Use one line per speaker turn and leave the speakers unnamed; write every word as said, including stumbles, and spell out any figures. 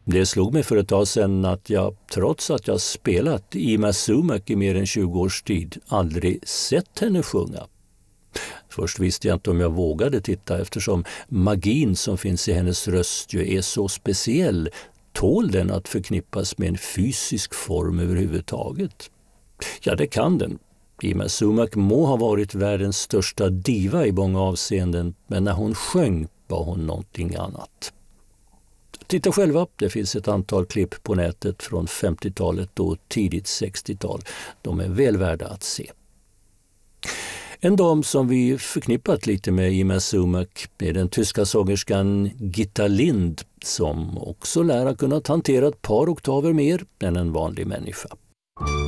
Det slog mig för ett tag sedan att jag, trots att jag spelat Yma Sumac i mer än tjugo års tid, aldrig sett henne sjunga. Först visste jag inte om jag vågade titta eftersom magin som finns i hennes röst ju är så speciell. Tål den att förknippas med en fysisk form överhuvudtaget? Ja, det kan den. Yma Sumac må ha varit världens största diva i många avseenden, men när hon sjöng var hon någonting annat. Titta själva, det finns ett antal klipp på nätet från femtiotalet och tidigt sextiotal. De är väl värda att se. En dam som vi förknippat lite med Yma Sumac är den tyska sångerskan Gitta Lind, som också lär ha kunnat hantera ett par oktaver mer än en vanlig människa.